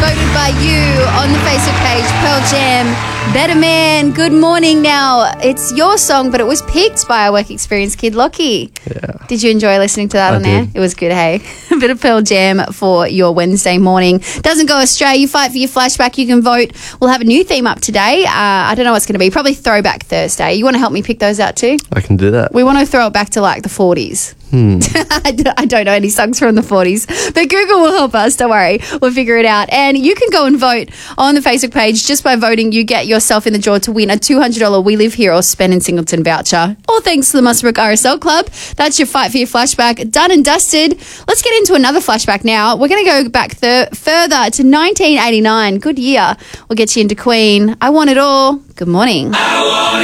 voted by you on the Facebook page, Pearl Jam, Better Man, Good Morning. Now, it's your song, but it was picked by our work experience kid, Lockie. Yeah. Did you enjoy listening to that on there? It was good, hey? A bit of Pearl Jam for your Wednesday morning. Doesn't go astray. You fight for your flashback. You can vote. We'll have a new theme up today. I don't know what it's going to be. Probably Throwback Thursday. You want to help me pick those out too? I can do that. We want to throw it back to like the 40s. I don't know any songs from the 40s, but Google will help us. Don't worry. We'll figure it out. And you can go and vote on the Facebook page. Just by voting, you get yourself in the draw to win a $200 We Live Here or Spend in Singleton voucher. All thanks to the Muswellbrook RSL Club. That's your fight for your flashback. Done and dusted. Let's get into another flashback now. We're going to go back further to 1989. Good year. We'll get you into Queen. I Want It All. Good morning.